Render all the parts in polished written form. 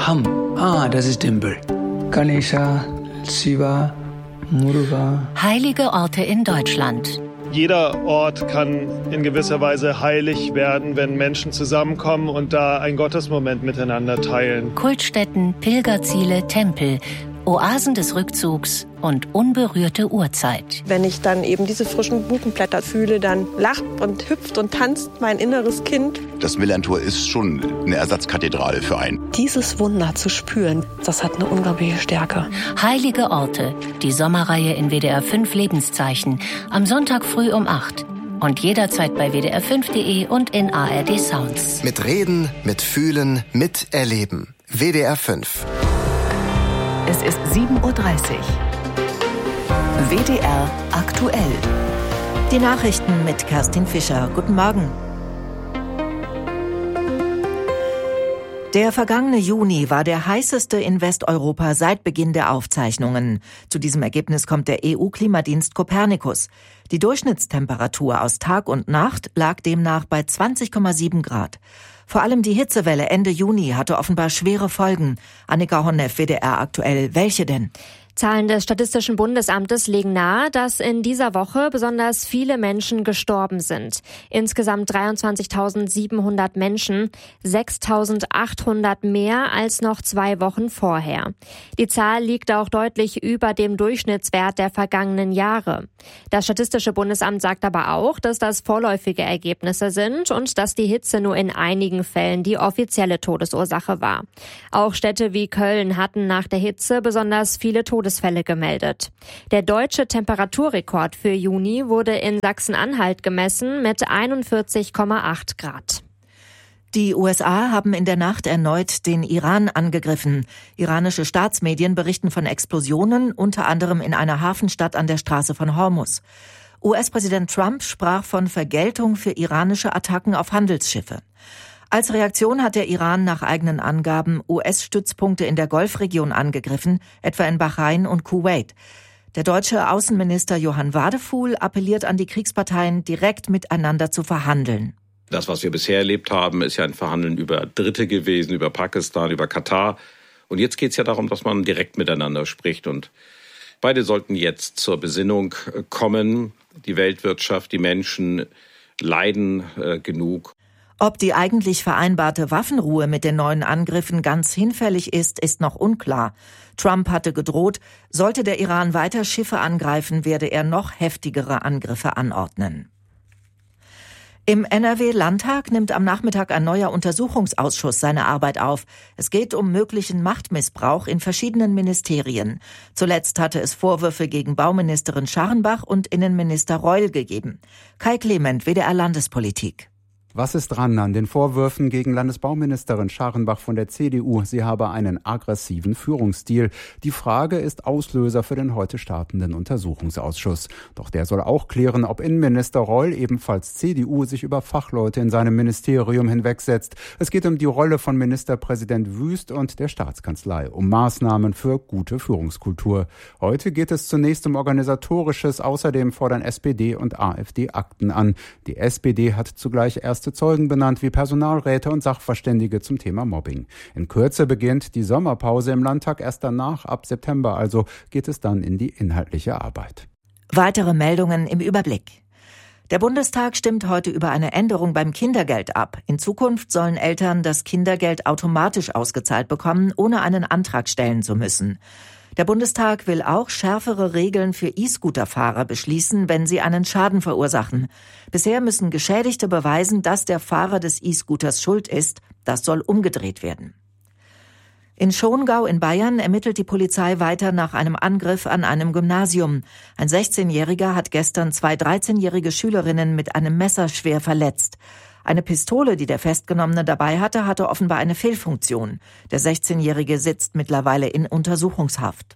Das ist Tempel. Ganesha, Shiva, Muruga. Heilige Orte in Deutschland. Jeder Ort kann in gewisser Weise heilig werden, wenn Menschen zusammenkommen und da einen Gottesmoment miteinander teilen. Kultstätten, Pilgerziele, Tempel, Oasen des Rückzugs und unberührte Urzeit. Wenn ich dann eben diese frischen Buchenblätter fühle, dann lacht und hüpft und tanzt mein inneres Kind. Das Millerntor ist schon eine Ersatzkathedrale für einen. Dieses Wunder zu spüren, das hat eine unglaubliche Stärke. Heilige Orte, die Sommerreihe in WDR 5 Lebenszeichen, am Sonntag früh um 8 und jederzeit bei wdr5.de und in ARD Sounds. Mit Reden, mit Fühlen, mit Erleben. WDR 5. Es ist 7:30 Uhr. WDR aktuell. Die Nachrichten mit Kerstin Fischer. Guten Morgen. Der vergangene Juni war der heißeste in Westeuropa seit Beginn der Aufzeichnungen. Zu diesem Ergebnis kommt der EU-Klimadienst Copernicus. Die Durchschnittstemperatur aus Tag und Nacht lag demnach bei 20,7 Grad. Vor allem die Hitzewelle Ende Juni hatte offenbar schwere Folgen. Annika Honneff, WDR aktuell. Welche denn? Zahlen des Statistischen Bundesamtes legen nahe, dass in dieser Woche besonders viele Menschen gestorben sind. Insgesamt 23.700 Menschen, 6.800 mehr als noch 2 Wochen vorher. Die Zahl liegt auch deutlich über dem Durchschnittswert der vergangenen Jahre. Das Statistische Bundesamt sagt aber auch, dass das vorläufige Ergebnisse sind und dass die Hitze nur in einigen Fällen die offizielle Todesursache war. Auch Städte wie Köln hatten nach der Hitze besonders viele Todesfälle gemeldet. Der deutsche Temperaturrekord für Juni wurde in Sachsen-Anhalt gemessen mit 41,8 Grad. Die USA haben in der Nacht erneut den Iran angegriffen. Iranische Staatsmedien berichten von Explosionen, unter anderem in einer Hafenstadt an der Straße von Hormuz. US-Präsident Trump sprach von Vergeltung für iranische Attacken auf Handelsschiffe. Als Reaktion hat der Iran nach eigenen Angaben US-Stützpunkte in der Golfregion angegriffen, etwa in Bahrain und Kuwait. Der deutsche Außenminister Johann Wadefuhl appelliert an die Kriegsparteien, direkt miteinander zu verhandeln. Das, was wir bisher erlebt haben, ist ja ein Verhandeln über Dritte gewesen, über Pakistan, über Katar. Und jetzt geht es ja darum, dass man direkt miteinander spricht. Und beide sollten jetzt zur Besinnung kommen. Die Weltwirtschaft, die Menschen leiden genug. Ob die eigentlich vereinbarte Waffenruhe mit den neuen Angriffen ganz hinfällig ist, ist noch unklar. Trump hatte gedroht, sollte der Iran weiter Schiffe angreifen, werde er noch heftigere Angriffe anordnen. Im NRW-Landtag nimmt am Nachmittag ein neuer Untersuchungsausschuss seine Arbeit auf. Es geht um möglichen Machtmissbrauch in verschiedenen Ministerien. Zuletzt hatte es Vorwürfe gegen Bauministerin Scharrenbach und Innenminister Reul gegeben. Kai Clement, WDR Landespolitik. Was ist dran an den Vorwürfen gegen Landesbauministerin Scharrenbach von der CDU? Sie habe einen aggressiven Führungsstil. Die Frage ist Auslöser für den heute startenden Untersuchungsausschuss. Doch der soll auch klären, ob Innenminister Reul, ebenfalls CDU, sich über Fachleute in seinem Ministerium hinwegsetzt. Es geht um die Rolle von Ministerpräsident Wüst und der Staatskanzlei, um Maßnahmen für gute Führungskultur. Heute geht es zunächst um Organisatorisches. Außerdem fordern SPD und AfD Akten an. Die SPD hat zugleich erste Zeugen benannt, wie Personalräte und Sachverständige zum Thema Mobbing. In Kürze beginnt die Sommerpause im Landtag, erst danach, ab September also, geht es dann in die inhaltliche Arbeit. Weitere Meldungen im Überblick. Der Bundestag stimmt heute über eine Änderung beim Kindergeld ab. In Zukunft sollen Eltern das Kindergeld automatisch ausgezahlt bekommen, ohne einen Antrag stellen zu müssen. Der Bundestag will auch schärfere Regeln für E-Scooter-Fahrer beschließen, wenn sie einen Schaden verursachen. Bisher müssen Geschädigte beweisen, dass der Fahrer des E-Scooters schuld ist. Das soll umgedreht werden. In Schongau in Bayern ermittelt die Polizei weiter nach einem Angriff an einem Gymnasium. Ein 16-Jähriger hat gestern 2 13-jährige Schülerinnen mit einem Messer schwer verletzt. Eine Pistole, die der Festgenommene dabei hatte, hatte offenbar eine Fehlfunktion. Der 16-Jährige sitzt mittlerweile in Untersuchungshaft.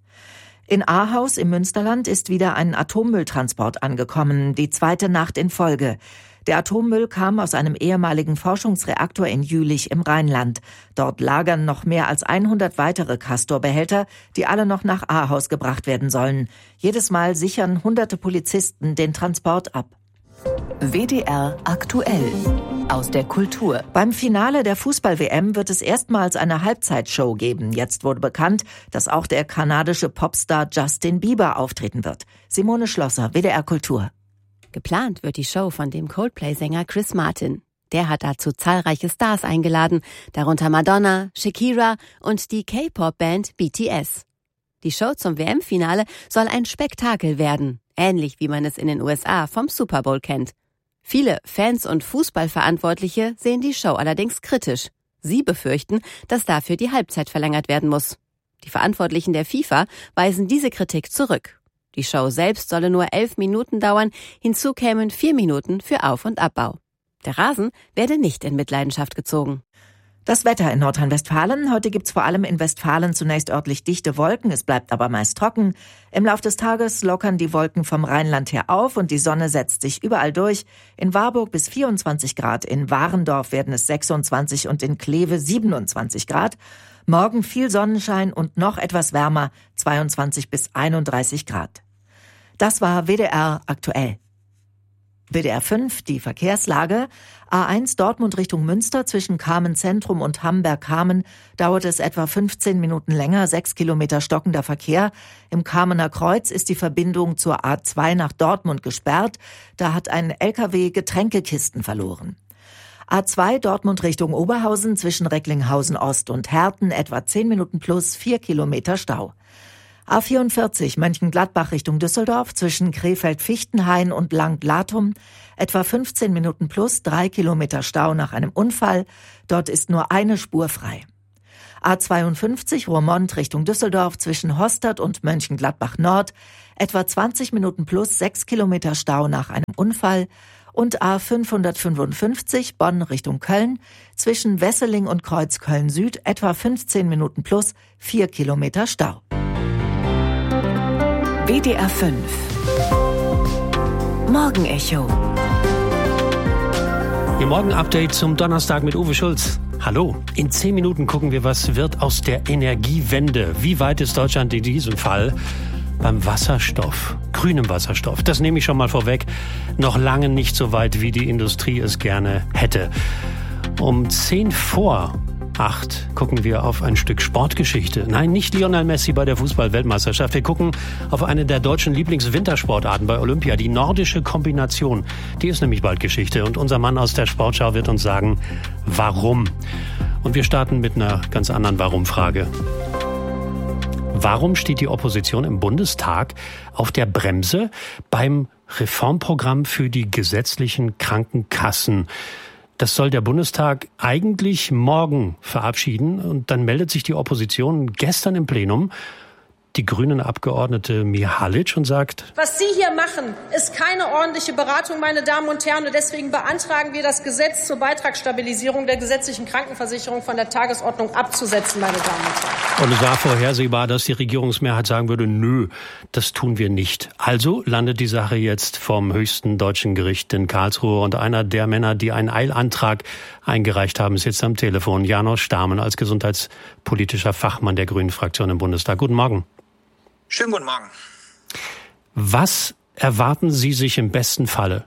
In Ahaus im Münsterland ist wieder ein Atommülltransport angekommen, die 2. Nacht in Folge. Der Atommüll kam aus einem ehemaligen Forschungsreaktor in Jülich im Rheinland. Dort lagern noch mehr als 100 weitere Castor-Behälter, die alle noch nach Ahaus gebracht werden sollen. Jedes Mal sichern hunderte Polizisten den Transport ab. WDR aktuell. aus der Kultur. Beim Finale der Fußball-WM wird es erstmals eine Halbzeitshow geben. Jetzt wurde bekannt, dass auch der kanadische Popstar Justin Bieber auftreten wird. Simone Schlosser, WDR Kultur. Geplant wird die Show von dem Coldplay-Sänger Chris Martin. Der hat dazu zahlreiche Stars eingeladen, darunter Madonna, Shakira und die K-Pop-Band BTS. Die Show zum WM-Finale soll ein Spektakel werden, ähnlich wie man es in den USA vom Super Bowl kennt. Viele Fans und Fußballverantwortliche sehen die Show allerdings kritisch. Sie befürchten, dass dafür die Halbzeit verlängert werden muss. Die Verantwortlichen der FIFA weisen diese Kritik zurück. Die Show selbst solle nur 11 Minuten dauern, hinzu kämen 4 Minuten für Auf- und Abbau. Der Rasen werde nicht in Mitleidenschaft gezogen. Das Wetter in Nordrhein-Westfalen. Heute gibt's vor allem in Westfalen zunächst örtlich dichte Wolken. Es bleibt aber meist trocken. Im Lauf des Tages lockern die Wolken vom Rheinland her auf und die Sonne setzt sich überall durch. In Warburg bis 24 Grad, in Warendorf werden es 26 und in Kleve 27 Grad. Morgen viel Sonnenschein und noch etwas wärmer, 22 bis 31 Grad. Das war WDR aktuell. WDR 5, die Verkehrslage. A1 Dortmund Richtung Münster zwischen Kamen-Zentrum und Hamberg-Kamen dauert es etwa 15 Minuten länger, 6 Kilometer stockender Verkehr. Im Kamener Kreuz ist die Verbindung zur A2 nach Dortmund gesperrt. Da hat ein LKW Getränkekisten verloren. A2 Dortmund Richtung Oberhausen zwischen Recklinghausen Ost und Herten etwa 10 Minuten plus 4 Kilometer Stau. A44 Mönchengladbach Richtung Düsseldorf zwischen Krefeld-Fichtenhain und Langt-Lathum etwa 15 Minuten plus 3 Kilometer Stau nach einem Unfall. Dort ist nur eine Spur frei. A52 Roermond Richtung Düsseldorf zwischen Hostert und Mönchengladbach Nord etwa 20 Minuten plus 6 Kilometer Stau nach einem Unfall. Und A555 Bonn Richtung Köln zwischen Wesseling und Kreuzköln Süd etwa 15 Minuten plus 4 Kilometer Stau. WDR 5 Morgenecho. Ihr Morgen-Update zum Donnerstag mit Uwe Schulz. Hallo, in 10 Minuten gucken wir, was wird aus der Energiewende. Wie weit ist Deutschland in diesem Fall beim Wasserstoff, grünem Wasserstoff? Das nehme ich schon mal vorweg. Noch lange nicht so weit, wie die Industrie es gerne hätte. Um 10 vor 8 gucken wir auf ein Stück Sportgeschichte. Nein, nicht Lionel Messi bei der Fußball-Weltmeisterschaft. Wir gucken auf eine der deutschen Lieblingswintersportarten bei Olympia, die nordische Kombination. Die ist nämlich bald Geschichte und unser Mann aus der Sportschau wird uns sagen, warum. Und wir starten mit einer ganz anderen Warum-Frage. Warum steht die Opposition im Bundestag auf der Bremse beim Reformprogramm für die gesetzlichen Krankenkassen? Das soll der Bundestag eigentlich morgen verabschieden. Und dann meldet sich die Opposition gestern im Plenum, die grünen Abgeordnete Mihalic, und sagt: Was Sie hier machen, ist keine ordentliche Beratung, meine Damen und Herren. Und deswegen beantragen wir, das Gesetz zur Beitragsstabilisierung der gesetzlichen Krankenversicherung von der Tagesordnung abzusetzen, meine Damen und Herren. Und es war vorhersehbar, dass die Regierungsmehrheit sagen würde, nö, das tun wir nicht. Also landet die Sache jetzt vom höchsten deutschen Gericht in Karlsruhe. Und einer der Männer, die einen Eilantrag eingereicht haben, ist jetzt am Telefon. Janos Stamen als gesundheitspolitischer Fachmann der Grünen-Fraktion im Bundestag. Guten Morgen. Schönen guten Morgen. Was erwarten Sie sich im besten Falle?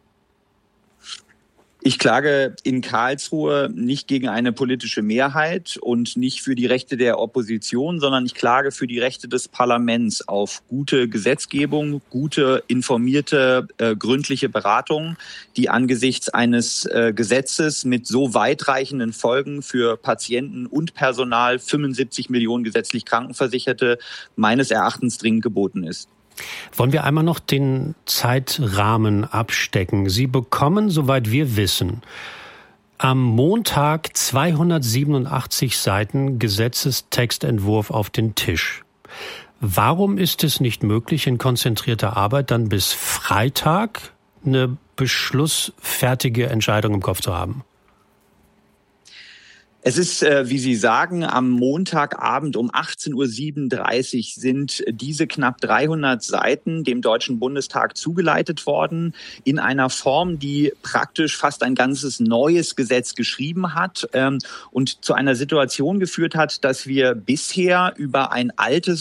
Ich klage in Karlsruhe nicht gegen eine politische Mehrheit und nicht für die Rechte der Opposition, sondern ich klage für die Rechte des Parlaments auf gute Gesetzgebung, gute, informierte, gründliche Beratung, die angesichts eines Gesetzes mit so weitreichenden Folgen für Patienten und Personal, 75 Millionen gesetzlich Krankenversicherte, meines Erachtens dringend geboten ist. Wollen wir einmal noch den Zeitrahmen abstecken? Sie bekommen, soweit wir wissen, am Montag 287 Seiten Gesetzestextentwurf auf den Tisch. Warum ist es nicht möglich, in konzentrierter Arbeit dann bis Freitag eine beschlussfertige Entscheidung im Kopf zu haben? Es ist, wie Sie sagen, am Montagabend um 18.37 Uhr sind diese knapp 300 Seiten dem Deutschen Bundestag zugeleitet worden, in einer Form, die praktisch fast ein ganzes neues Gesetz geschrieben hat und zu einer Situation geführt hat, dass wir bisher über einen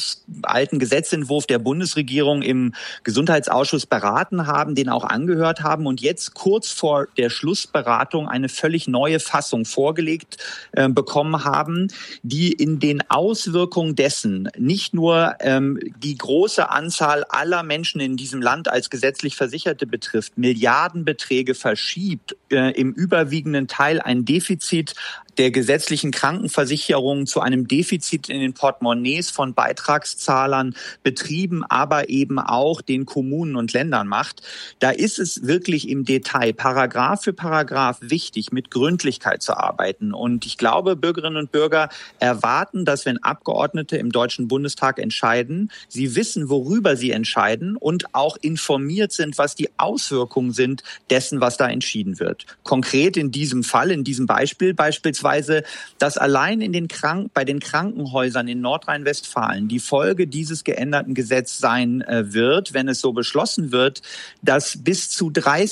alten Gesetzentwurf der Bundesregierung im Gesundheitsausschuss beraten haben, den auch angehört haben und jetzt kurz vor der Schlussberatung eine völlig neue Fassung vorgelegt bekommen haben, die in den Auswirkungen dessen nicht nur die große Anzahl aller Menschen in diesem Land als gesetzlich Versicherte betrifft, Milliardenbeträge verschiebt, im überwiegenden Teil ein Defizit der gesetzlichen Krankenversicherung zu einem Defizit in den Portemonnaies von Beitragszahlern, Betrieben, aber eben auch den Kommunen und Ländern macht. Da ist es wirklich im Detail, Paragraph für Paragraph wichtig, mit Gründlichkeit zu arbeiten. Und ich glaube, Bürgerinnen und Bürger erwarten, dass wenn Abgeordnete im Deutschen Bundestag entscheiden, sie wissen, worüber sie entscheiden und auch informiert sind, was die Auswirkungen sind dessen, was da entschieden wird. Konkret in diesem Fall, in diesem Beispiel beispielsweise, dass allein bei den Krankenhäusern in Nordrhein-Westfalen die Folge dieses geänderten Gesetzes sein wird, wenn es so beschlossen wird, dass bis zu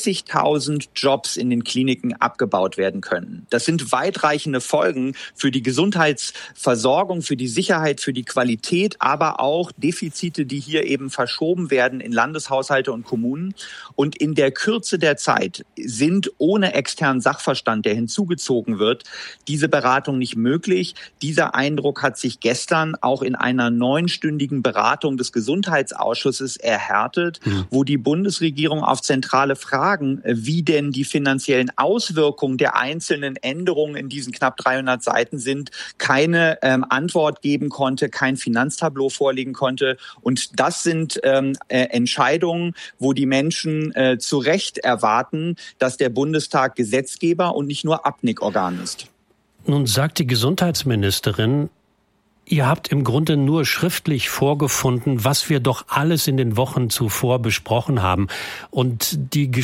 30.000 Jobs in den Kliniken abgebaut werden können. Das sind weitreichende Folgen für die Gesundheitsversorgung, für die Sicherheit, für die Qualität, aber auch Defizite, die hier eben verschoben werden in Landeshaushalte und Kommunen. Und in der Kürze der Zeit sind ohne externen Sachverstand, der hinzugezogen wird, diese Beratung nicht möglich. Dieser Eindruck hat sich gestern auch in einer 9-stündigen Beratung des Gesundheitsausschusses erhärtet, wo die Bundesregierung auf zentrale Fragen, wie denn die finanziellen Auswirkungen der einzelnen Änderungen in diesen knapp 300 Seiten sind, keine Antwort geben konnte, kein Finanztableau vorlegen konnte. Und das sind Entscheidungen, wo die Menschen zu Recht erwarten, dass der Bundestag Gesetzgeber und nicht nur Abnickorgan ist. Nun sagt die Gesundheitsministerin, ihr habt im Grunde nur schriftlich vorgefunden, was wir doch alles in den Wochen zuvor besprochen haben. Und die